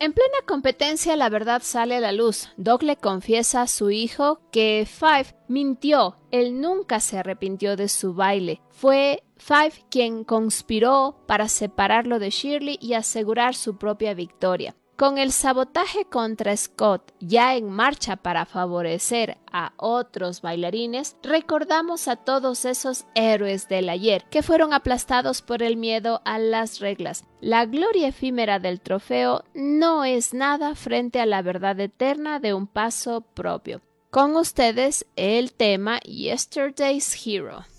En plena competencia, la verdad sale a la luz. Doc le confiesa a su hijo que Five mintió. Él nunca se arrepintió de su baile. Fue Five quien conspiró para separarlo de Shirley y asegurar su propia victoria. Con el sabotaje contra Scott ya en marcha para favorecer a otros bailarines, recordamos a todos esos héroes del ayer que fueron aplastados por el miedo a las reglas. La gloria efímera del trofeo no es nada frente a la verdad eterna de un paso propio. Con ustedes el tema Yesterday's Hero.